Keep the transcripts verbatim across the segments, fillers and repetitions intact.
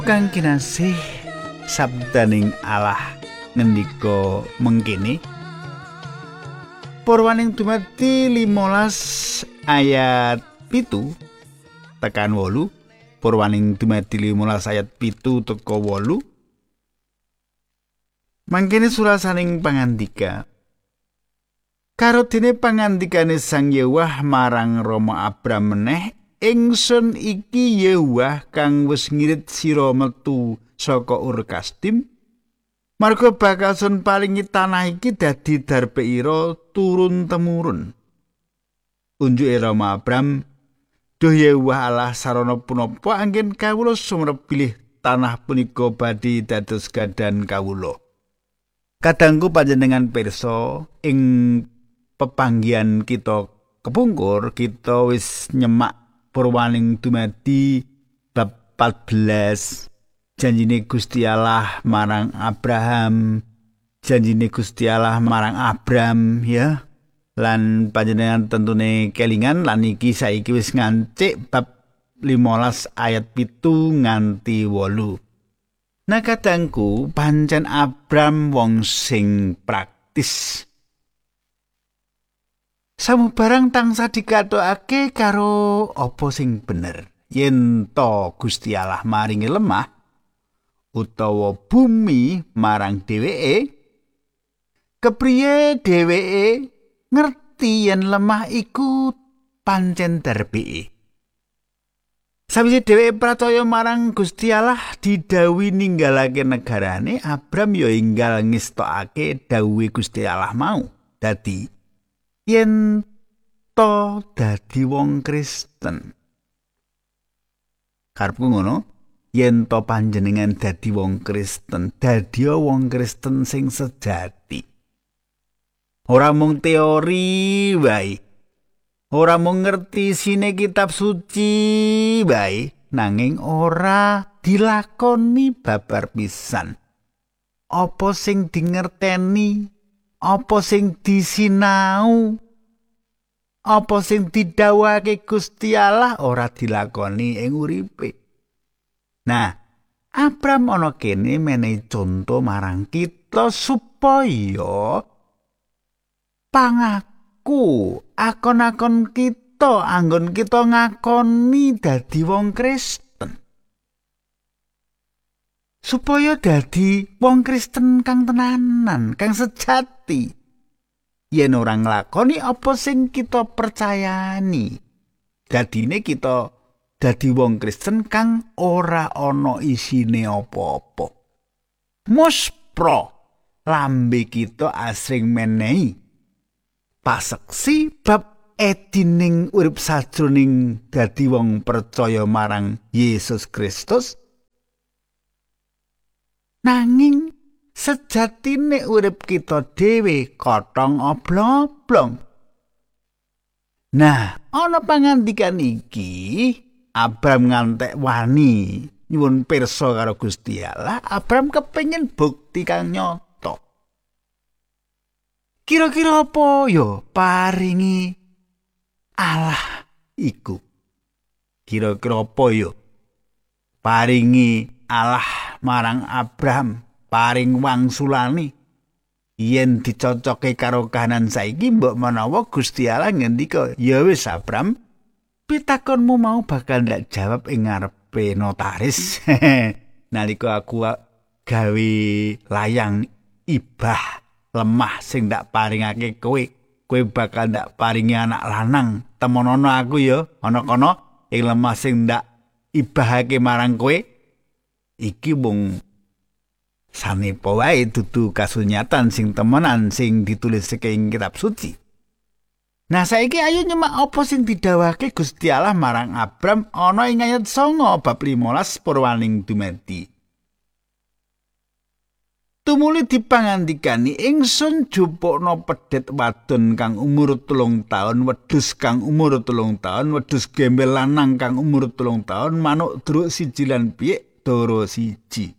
Kang kinasih sabdaning Allah ngendika mengkene Purwaning dumadi limolas ayat pitu tekan wolu. Purwaning dumadi limolas ayat pitu teka wolu. Mangkene surasaning pangandika karo dene pangandikane Sang Yewah marang Rama Abram meneh, ingsun iki Yewah kang wis ngirit sira metu saka Ur Kasdim, marga bakal sun paringi tanah iki dadi darbe ira turun temurun. Unjuke Rama Abram, duh Yewah Allah sarana punapa anggen kawula sumrep bilih tanah punika badhe dados gadan kawula. Kadangku panjenengan pirsa ing pepanggihan kita kepungkur kita wis nyemak Purwaning dumadi bab empat belas janjine Gusti Allah marang Abraham, janjine Gusti Allah marang Abram ya. Lan panjenengan tentune kelingan lan iki saiki wis ngancik bab limolas ayat pitu nganti wolu. Nah kadangku pancen Abram wong sing praktis. Samubarang tansah dikatokake karo apa sing bener. Yen to Gusti Allah maringi lemah utawa bumi marang dheweke, kepriye dheweke ngerti yen lemah iku pancen darbeke. Sawise dheweke percaya marang Gusti Allah didhawuhi ninggalake negarane, Abram ya enggal ngestokake dawuhe Gusti Allah mau. Dadi yen to dadi wong Kristen. Karepku ngono, yen to panjenengan dadi wong Kristen, dadi wong Kristen sing sejati. Ora mung teori wae. Ora mung ngerti sine kitab suci wae, nanging ora dilakoni babar pisan. Apa sing dingerteni, apa sing disinau, apa sing didhawuhake Gusti Allah ora dilakoni ing uripe. Nah, Abram ana kene menehi conto marang kita supaya pangaku akon-akon kita anggon kita ngakoni dadi wong Kristen. Supaya dadi wong Kristen kang tenanan, kang sejati. Yen ora nglakoni apa sing kita percayani, dadine kita dadi wong Kristen kang ora ana isine apa-apa. Muspro lambe kita asring menehi paseksi bab edining urip sajroning dadi wong percaya marang Yesus Kristus. Nanging sejatine urip kita dhewe kotong oblong-oblong. Nah, ana pangandikan iki, Abram ngantek wani nyuwun pirsa karo Gusti Allah. Abram kepengin bukti kang nyata. Kira-kira apa ya paringi Allah iku? Kira-kira apa ya paringi Allah marang Abraham, paring wangsulane yen dicocoke karo kahanan saiki mbok menawa Gusti Allah ngendika, ya wis Abraham, pitakonmu mau bakal ndak jawab ing ngarepe notaris. Nalika aku gawe layang ibah lemah sing ndak paringake kowe, kowe bakal ndak paringi anak lanang. Temonono aku ya ana kono ing lemah sing ndak ibahake marang kowe. Iki wong sanepa wae dudu kasunyatan sing temenan sing ditulis ing kitab suci. Nah saiki ayo nyemak apa sing didhawuhake Gusti Allah marang Abram ana ing ayat songo bab limolas Purwaning dumadi. Tumuli dipangandikani, ingsun jupukna pedhet wadon kang umur telung taun, wedhus kang umur telung taun, wedhus gembel lanang kang umur telung taun, manuk druk siji lan piyik dara siji.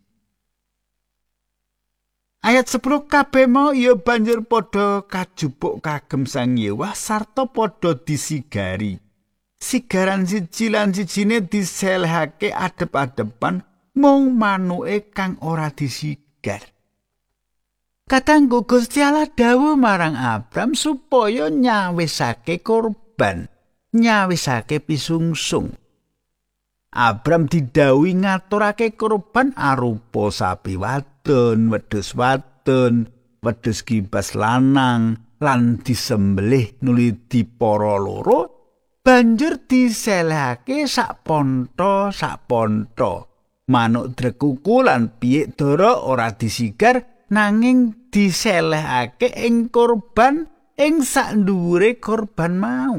Ayat sepuluh kabeh mau ya banjur padha kajupuk kagem Sang Yewah sarta padha disigari. Sigaran siji lan sijine diselehake adep-adepan mung manuke kang ora disigar. Katanggu Gusti Allah dawuh marang Abram supaya nyawisake korban, nyawisake pisungsung. Abram didhawuhi ngaturake korban arupa sapi wadon, wedhus wadon, wedhus kibas lanang lan disembelih nuli para loro, banjur diselehake sak ponto sak ponto. Manuk drekuku lan piyik dara ora disigar nanging diselehake ing korban ing sak dhuwure korban mau.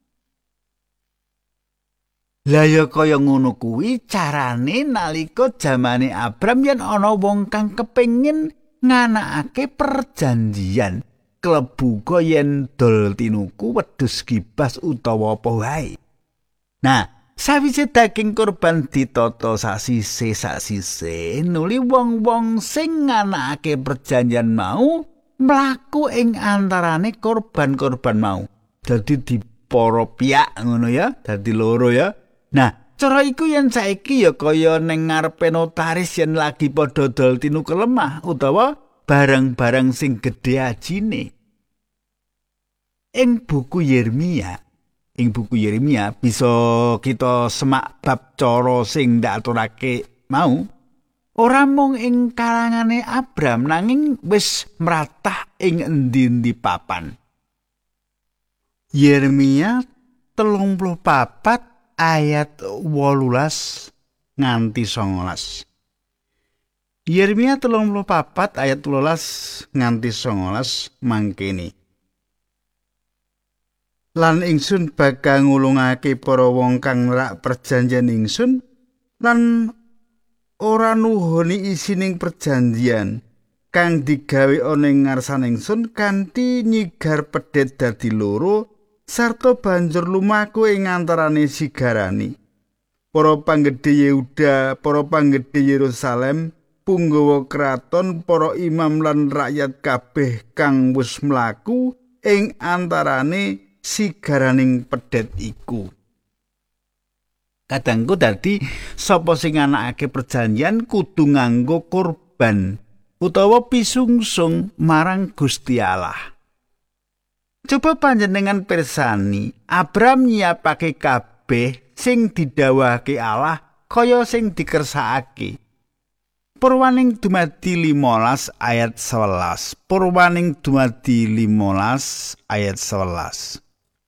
Lah ya kaya ngono kuwi carane nalika jamane Abram yen ana wong kang kepengin nganakake perjanjian, klebu yen dol tinuku wedhus kibas utawa apa wae. Nah, sawise daging korban ditata sasise sasise, nuli wong-wong sing nganakake perjanjian mau mlaku ing antarane korban-korban mau. Dadi dipara piyak ngono ya, dadi loro ya. Nah, cara iku yen saiki ya kaya ning ngarepe notaris yen lagi padha dol tinuku lemah utawa barang-barang sing gedhe ajine. Ing buku Yeremia Ing buku Yeremia bisa kita semak bab cara sing ndaturake mau ora mung ing kalangane Abram nanging wis mratah ing endi-endi papan. Yeremia telung puluh papat ayat wolulas nganti songolas. Yeremia telung puluh papat ayat wolulas nganti songolas mangkene. Lan ingsun bakal ngulungake para wong kang nerak perjanjian ingsun lan ora nuhoni isining perjanjian kang digawe ana ing ngarsan ingsun kanthi nyigar pedhet dadi loro sarta banjur lumaku ing antarane sigarani. Para panggedhe Yehuda, para panggedhe Yerusalem, punggawa kraton, para imam lan rakyat kabeh kang wis mlaku ing antarane sigaraning pedhet iku. Kadangku dadi sapa sing anakake perjanjian kudu nganggo korban utawa pisungsung marang Gusti Allah. Coba panjenengan pirsani, Abram nyiapake kabeh sing didhawuhake Allah kaya sing dikersakake. Purwaning dumadi limolas ayat sewelas. Purwaning dumadi limolas ayat sewelas.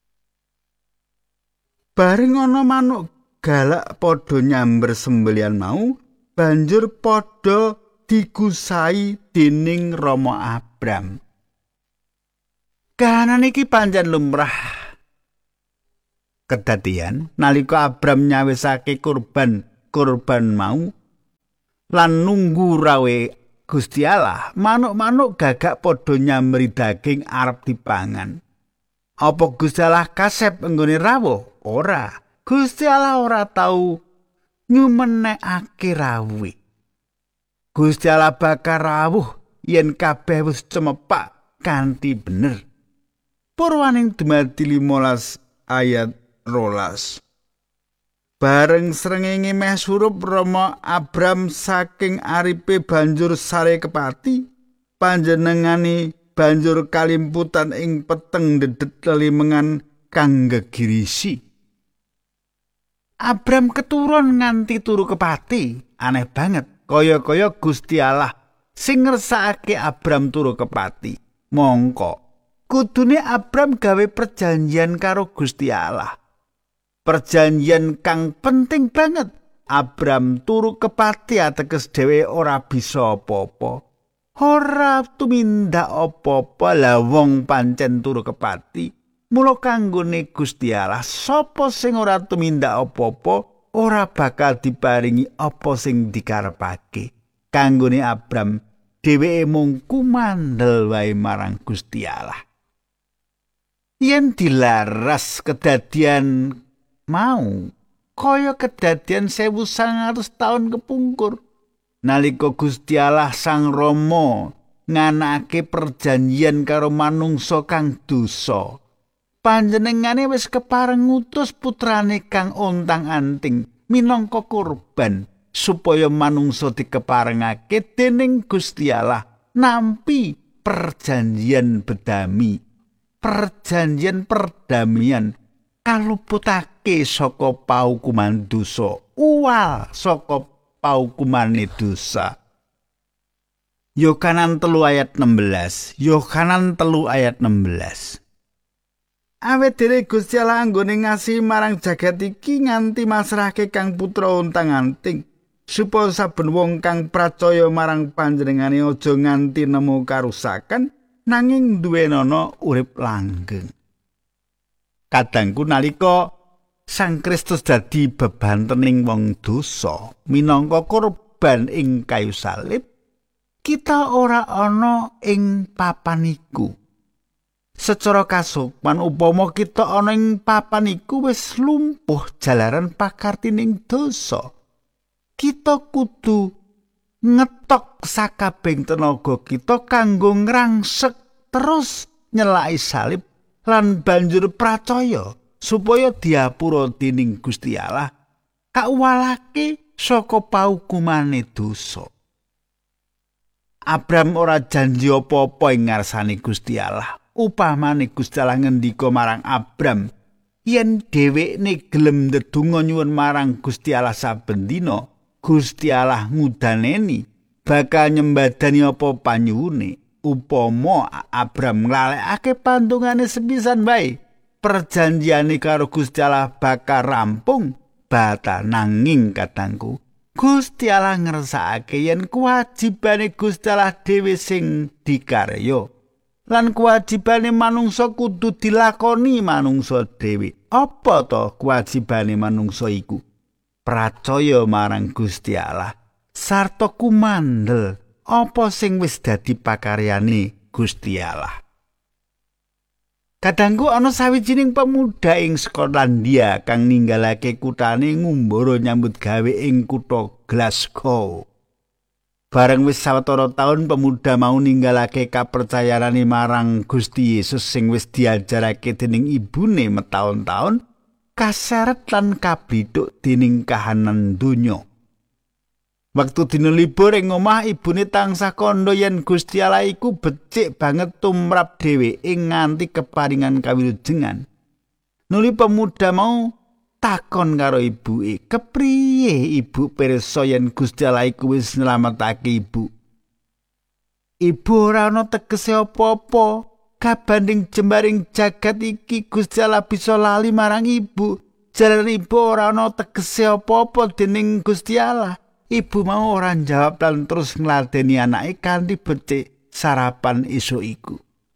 Bareng ana manuk galak padha nyamber sembelian mau, banjur padha digusai dening Rama Abram. Kahanan iki pancen lumrah kedadian nalika Abram nyawisake kurban-kurban mau lan nunggu rawe Gusti Allah, manuk-manuk gagak padha nyamri daging arep dipangan. Apa Gusti Allah kasep enggone rawuh? Ora. Gusti Allah ora tau nyumenekake rawuh. Gusti Allah bakal rawuh yen kabeh wis cemepak kanthi bener. Purwaning dumadi limolas ayat rolas. Bareng srengenge meh surup Rama Abram saking aripe banjur sare kepati, panjenengane banjur kalimputan ing peteng dedet lelimengan kang gegirisi. Abram keturun nganti turu kepati, aneh banget, kaya-kaya Gusti Allah sing ngersakake Abram turu kepati. Mongko kudune Abram gawe perjanjian karo Gusti Allah. Perjanjian kang penting banget. Abram turu kepati ateges dhewe ora bisa apa-apa. Ora tumindak apa-apa lah wong pancen turu kepati. Mula kanggone Gusti Allah, sapa sing ora tumindak apa-apa ora bakal diparingi apa sing dikarepake. Kanggone Abram, dheweke mung kumandel wae marang Gusti Allah. Yen dilaras kedadian mau kaya kedadian sewu sangang atus taun kepungkur nalika Gusti Allah Sang Rama nganakake perjanjian karo manungsa kang dosa. Panjenengane wis kepareng ngutus putrane kang ontang-anting minangka kurban supaya manungsa dikeparengake dening Gusti Allah nampi perjanjian bedami, perjanjian perdamaian kaluputake saka paukuman dosa, uwal saka paukumane dosa. Yohanan telu ayat enam belas. Yohanan telu ayat enam belas. Awet dhewe Gusti Allah anggone ngasihi marang jagat iki nganti masrahke Kang Putra untang-anting supaya saben wong kang pracaya marang panjenengane aja nganti nemu karusakan nanging duwenana urip langgeng. Kadangku nalika Sang Kristus dadi bebantening wong dosa minangka korban ing kayu salib, kita ora ana ing papan iku. Secara kasupan upama kita ana ing papan iku wis lumpuh jalaran pakartining dosa. Kita kudu ngetok sakabeng tenaga kita kanggo ngrangsek terus nyelaki salib lan banjur pracaya supaya diapura dening Gusti Allah kauwalake saka paukumane dosa. Abram ora janji apa-apa ing ngarsane Gusti Allah. Upamane Gusti Allah ngendika marang Abram yen dhewekne gelem ndedonga nyuwun marang Gusti Allah saben dina, Gusti Allah ngudaneni bakal nyembadani apa panyuwune. Upama Abram nglalekake pantungane sepisan wae, perjanjiane karo Gusti Allah bakal rampung batal. Nanging katangku, Gusti Allah ngersakake yen kewajibane Gusti Allah dhewe sing dikarya lan kewajibane manungsa kudu dilakoni manungsa dhewe. Apa to kewajibane manungsa iku? Pracaya marang Gusti Allah sarta kumandel apa sing wis dadi pakaryane Gusti Allah. Kadangku ana sawijining pemuda ing Skotlandia kang ninggalake kutane ngumbara nyambut gawe ing kutha Glasgow. Bareng wis sawetara taun pemuda mau ninggalake kapercayaane marang Gusti Yesus sing wis diajarake dening ibune metaun-taun, kaseret lan kablithuk dening kahanan donya. Waktu dina libur ing omah ibune tansah kandha yen Gusti Allah iku becik banget tumrap dheweke nganti keparingan kawilujengan. Nuli pemuda mau takon karo ibuke, kepriye ibu pirsa yen Gusti Allah iku wis nyelametake ibu? Ibu ora ana tegese apa-apa, kabanding jembaring jagat iki Gusti Allah bisa lali marang ibu. Jalan ibu ora ana tegese apa-apa dening Gusti Allah. Ibu mau ora jawab lan terus ngladeni anake kanthi becik sarapan esuk iku.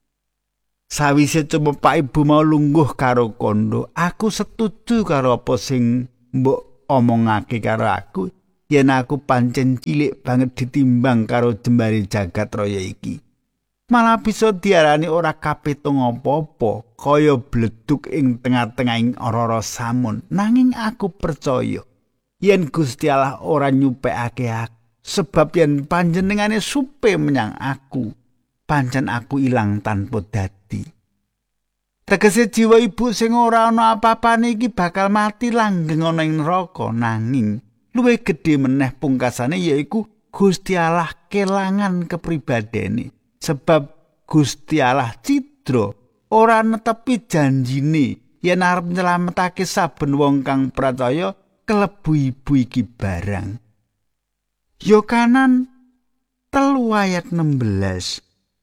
Sawise cumepak ibu mau lungguh karo kondo, aku setuju karo apa sing mbok omongake karo aku yen aku pancen cilik banget ditimbang karo jembari jagat raya iki. Malah bisa diarani ora kapitung apa-apa, kaya bleduk ing tengah-tengahing ora-ora samun. Nanging aku percaya yen Gusti Allah ora nyupekake aku, sebab yen panjenengane supe menyang aku, pancen aku ilang tanpa dadi. Tegese jiwa ibu sing ora ana apa-apane iki bakal mati langgeng ana ing neraka, nanging luwih gedhe meneh pungkasane yaiku Gusti Allah kelangan kepribadene, sebab Gusti Allah cidra ora netepi janjine yen arep nyelametake saben wong kang percaya kelebu ibu iki barang. Yohanan telu ayat enam belas.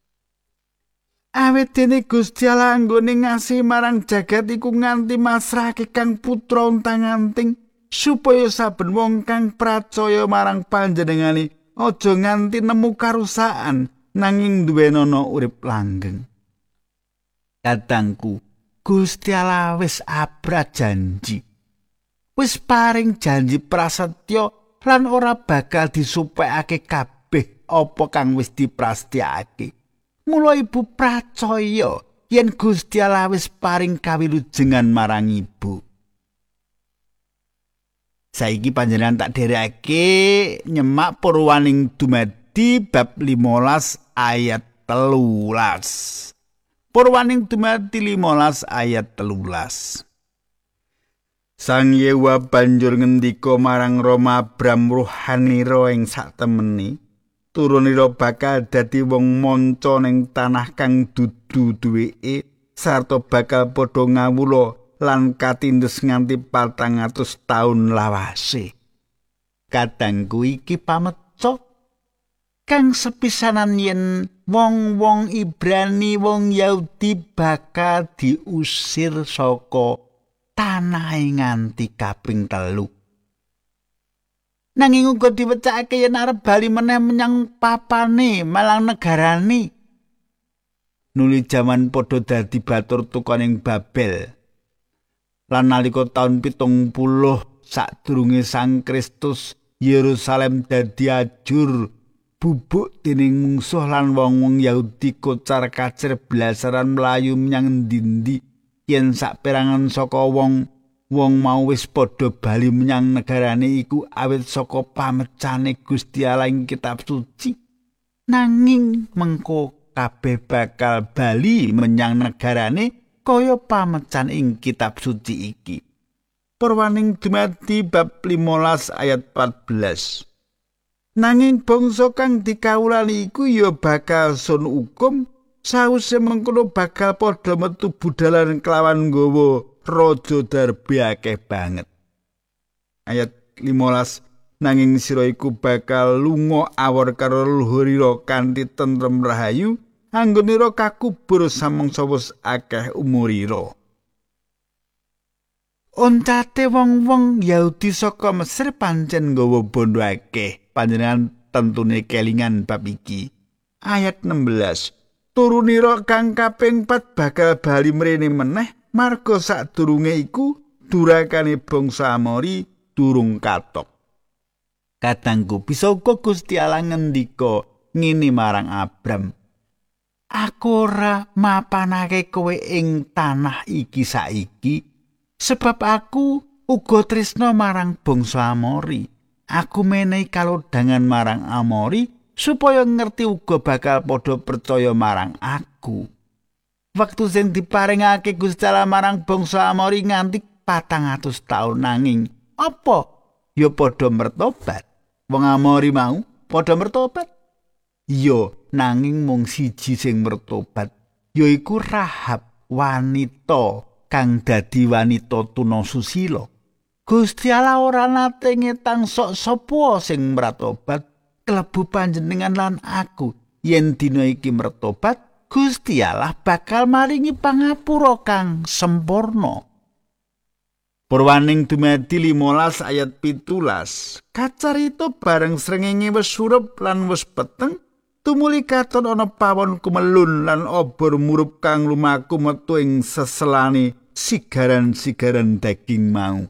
Awit dene Gusti Allah anggone ngasihi marang jagat iku nganti masrahke Kang Putra untang-anting supaya saben wong kang percaya marang panjenengane aja nganti nemu karusakan nanging duwenana urip langgeng. Kadangku, Gusti Allah wis abrah janji. Wis paring janji prasetya lan ora bakal disupekake kabeh apa kang wis diprastiake. Mula ibu pracaya yen Gusti Allah wis paring kawilujengan marang ibu. Saiki panjenengan tak dherekake nyemak Purwaning Dumadi bab limolas ayat telulas. Purwaning Dumadi limolas ayat telulas. Sang Yewa banjur ngendika marang Rama Abram rohanira ing saktemeni, turunira bakal dadi wong manca ning tanah kang dudu duweke sarta bakal padha ngawula lan katindes nganti patang atus taun lawase. Kadangku iki pameca kang sepisanan yen wong-wong Ibrani wong Yahudi bakal diusir saka tanahe nganti kaping telu. Nanging uga diwecake yen arep bali meneh menyang papane malang negarane. Nuli jaman padha dadi batur tukaning Babel. Lan nalika taun pitung puluh sadurunge Sang Kristus, Yerusalem dadi ajur bubuk dening mungsuh lan wong-wong Yahudi kocar-kacir blasaran mlayu menyang ndi-ndi. Yen saperangan saka wong-wong mau wis padha bali menyang negarane iku awit saka pamecane Gusti Allah ing kitab suci. Nanging mengko kabeh bakal bali menyang negarane kaya pamecan ing kitab suci iki. Perwaning dumadi bab limolas ayat empat belas. Nanging bangsa kang dikawulani iku ya bakal sun hukum. Sawise mengkono bakal padha metu budalan kelawan nggawa raja Darbe akeh banget. Ayat limolas. Nanging sira iku bakal lunga awor karo leluhurira kanthi tentrem rahayu, anggonira kakubur samangsa wis akeh umurira. Oncate wong-wong Yahudi saka Mesir pancen nggawa bondo akeh. Panjenengan tentune kelingan bab iki. Ayat enam belas. Turunira kang kaping pat bakal bali mrene meneh marga sadurunge iku durakane bangsa Amori durung katok. Kadangku bisa uga Gusti Allah ngendika ngene marang Abram, aku ora mapanake kowe ing tanah iki saiki sebab aku uga tresna marang bangsa Amori. Aku menehi kalodhangan marang Amori supaya ngerti uga bakal padha percaya marang aku. Wektu sing diparingake Gusti Allah marang bangsa Amori nganti patang atus taun nanging apa ya padha mertobat. Wong Amori mau padha mertobat. Ya nanging mung siji sing mertobat, yaiku Rahab, wanita kang dadi wanita tuna susila. Gusti Allah ora nate ngetang sok sapa sing mertobat. Klebu panjenengan lan aku, yen dina iki mertobat, Gusti Allah bakal maringi pangapura kang sempurna. Purwaning dumadi limolas ayat pitulas. Kacarita bareng srengenge wis surup lan wis peteng, tumuli katon ana pawon kumelun lan obor murup kang lumaku metu ing seselane sigaran-sigaran daging mau.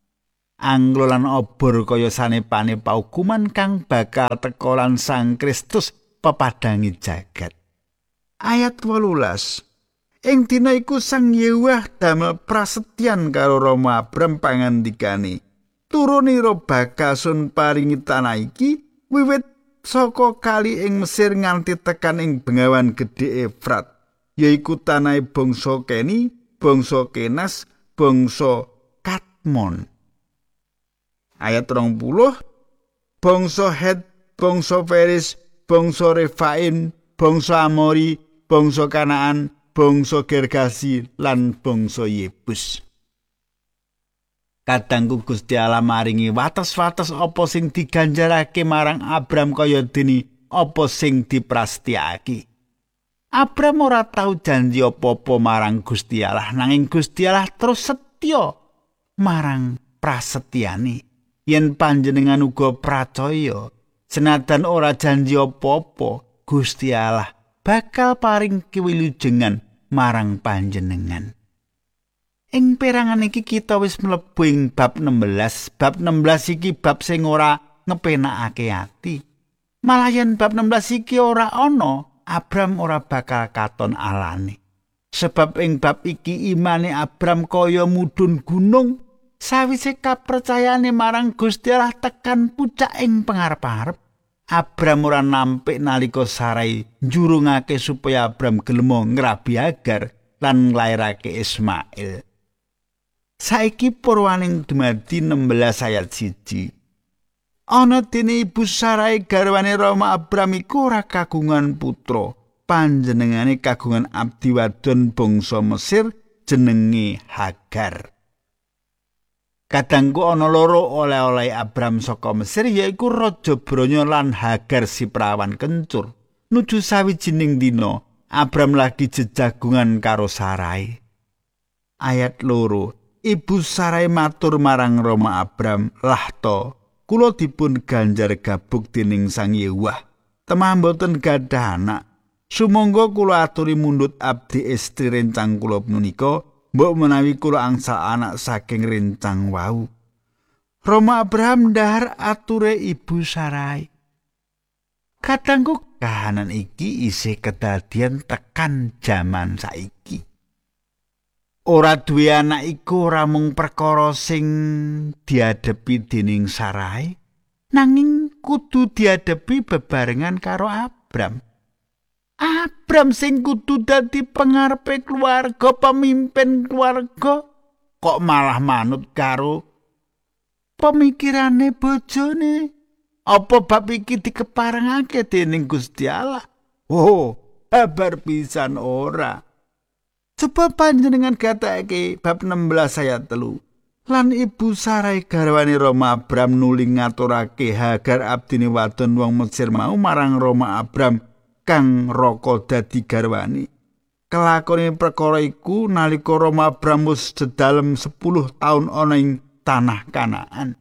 Anglo lan obor kaya sanepane paukuman kang bakal teka lan Sang Kristus pepadangi jagat. Ayat wolulas. Ing dina iku Sang Yewa damel prasetyan karo Rama Abram pangandikane, turunira bakal sun paringi tanah iki wiwit saka kali ing Mesir nganti tekan ing bengawan gedhe Efrat, yaiku tanahe bangsa Keni, bangsa Kenas, bangsa Katmon. Ayat rong puluh, bangsa Het, bangsa Feris, bangsa Refaim, bangsa Amori, bangsa Kanaan, bangsa Gergasi lan bangsa Yebus. Kadangku Gusti Allah maringi wates-wates apa sing diganjarake marang Abram kaya dene apa sing diprastiyake. Abram ora tau janji apa-apa marang Gusti Allah, nanging Gusti Allah terus setya marang prasetyane. Yen panjenengan uga pracaya, senajan ora janji apa-apa, Gusti Allah bakal paring kiwilujengan marang panjenengan. Ing perangan iki kita wis mlebu ing bab enam belas. Bab enam belas iki bab sing ora ngepenakake ati. Malah yen bab enam belas iki ora ana, Abram ora bakal katon alane. Sebab ing bab iki imane Abram kaya mudhun gunung. Sawise kapercayane marang Gusti Allah tekan pucak ing pangarep-arep, Abram ora nampik nalika Sarai njurungake supaya Abram gelem ngrabi Hagar lan nglairake Ismail. Saiki purwaning dumadi enam belas ayat siji. Ana dene ibu Sarai garwane Rama Abram iku ora kagungan putra, panjenengane kagungan abdi wadon bangsa Mesir jenenge Hagar. Kadangku ana loro oleh-oleh Abram saka Mesir yaiku raja Bronya lan Hagar si prawan kencur. Nuju sawijining dina Abram lagi jejagungan karo Sarai. Ayat loro. Ibu Sarai matur marang Rama Abram, "Lah to, kula dipun ganjar gabuk dening Sang Yewah. Temah mboten gadah anak. Sumangga kula aturi mundhut abdi istri rencang kula punika, mbok menawi kula angsal anak saking rencang wau." Rama Abraham ndahar ature ibu Sarai. Kadangku kahanan iki isih kedadian tekan jaman saiki. Ora duwe anak iku ora mung perkara sing diadepi dening Sarai, nanging kudu diadepi bebarengan karo Abram. Abram sing kudu dadi pengarepe keluarga, pemimpin keluarga, kok malah manut karo pemikirane bojone. Apa bab iki dikeparengake dening Gusti Allah? Oh, kabar pisan ora. Coba panjenengan gatake bab enam belas ayat telu. Lan ibu Sarai garwane Rama Abram nuli ngaturake Hagar abdine wadon wong Mesir mau marang Rama Abram kang raka dadi garwane. Kelakone perkara iku nalika Rama Abram wis dedalem sepuluh taun ana ing tanah Kanaan.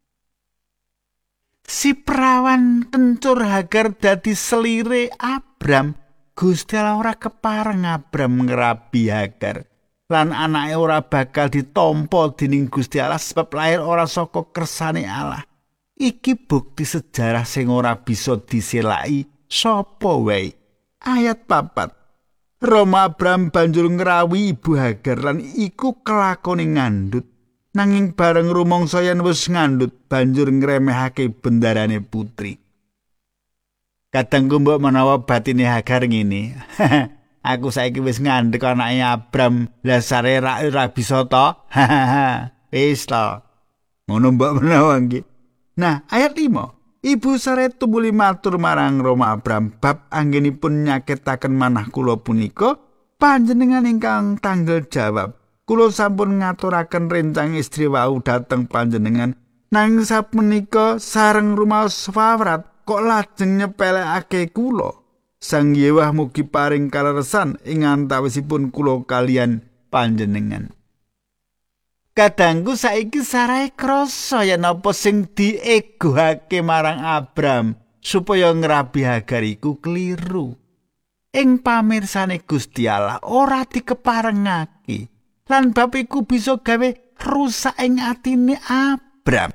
Si perawan kencur Hagar dadi selire Abram. Gusti Allah ora kepareng Abram ngrabi Hagar. Lan anake ora bakal ditampa dening Gusti Allah sebab lair ora saka kersane Allah. Iki bukti sejarah sing ora bisa diselaki sapa wae. Ayat papat. Rama Abram banjur ngrawi ibu Hagar lan iku kelakone ngandhut. Nanging bareng rumangsa yen wis ngandhut banjur ngremehake bendarane putri. Kadangku mbok menawa batine Hagar ngene. Aku saiki wis ngandhek anake Abram, lah sare ra ora bisa to. Wis to. Ngono mbok menawa nggih. Nah, ayat lima. Ibu Sarai tumuli matur marang Rama Abram, bab anggenipun nyakitaken manah kula punika, panjenengan ingkang tanggel jawab. Kula sampun ngaturaken rencang istri wau dhateng panjenengan, nanging sapunika sareng rumaos fawrat kok lajeng nyepelekake kula. Sang Yewah mugi paring kaleresan ing antawisipun kula kalian panjenengan. Kadangku saiki Sarai krasa yen apa sing diegohake marang Abram supaya ngrabi Hagar iku kliru. Ing pamirsane Gusti Allah ora dikeparengake. Lan bab iku bisa gawe rusak ing atine Abram.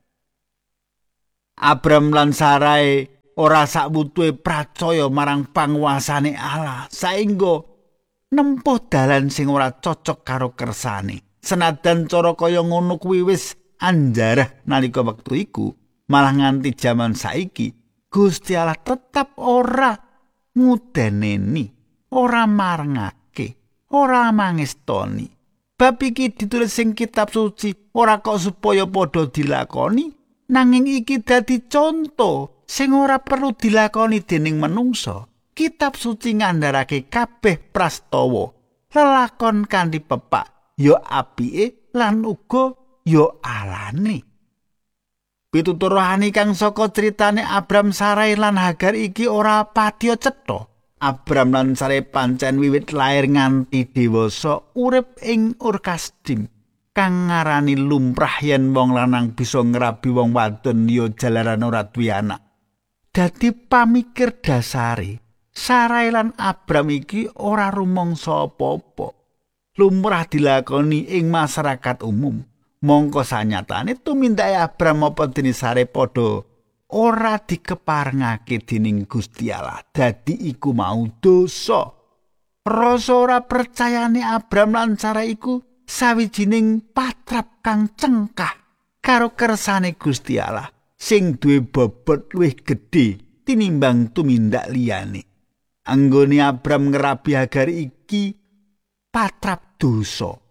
Abram lan Sarai ora sakwutuhe pracaya marang panguwasane Allah saengga nempuh dalan sing ora cocok karo kersane. Senajan cara kaya ngono kuwi wis anjarah nalika wektu iku, malah nganti jaman saiki Gusti Allah tetap ora ngudeneni, ora marengake, ora mangestoni. Bab iki ditulis sing kitab suci ora kok supaya padha dilakoni, nanging iki dadi conto sing ora perlu dilakoni dening manungsa. Kitab suci ngandharake kabeh prastawa, lelakon kanthi pepak, ya apike lan uga ya alane. Pitutur rohani kang saka critane Abram, Sarai lan Hagar iki ora patiya cetha. Abram lan Sarai pancen wiwit lair nganti dewasa urip ing Ur Kasdim, kang ngarani lumrah yen wong lanang bisa ngrabi wong wadon ya jalaran ora duwe anak. Dadi pamikir dasare, Sarai lan Abram iki ora rumangsa apa-apa. Lumrah dilakoni ing masyarakat umum. Mongko sanyatane tumindake Abram apa dene Sarai padha ora dikeparengake dening Gusti Allah. Dadi iku mau dosa. Rasa ora percayane Abram lan Sarai iku sawijining patrap kang cengkah karo kersane Gusti Allah sing duwe bobot luwih gedhe tinimbang tumindak liyane. Anggone Abram ngrabi Hagar iki patrap dosa.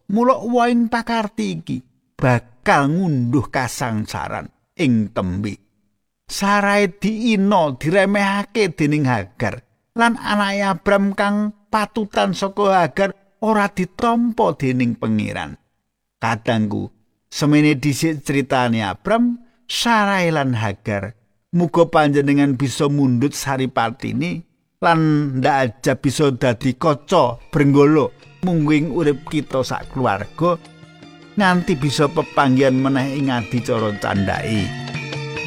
Mula waing pakarti iki bakal ngunduh kasangsaran ing tembe. Sarai diina diremehake dening Hagar lan anake Abram kang patutan saka Hagar ora ditampa dening pangeran. Kadangku, semene dhisik critane Abram, Sarai lan Hagar, muga panjenengan bisa mundhut saripatine lan ndak aja bisa dadi kaca brenggolo mungguing urip kita sak keluarga nganti bisa pepanggihan meneh ing adicara candhake.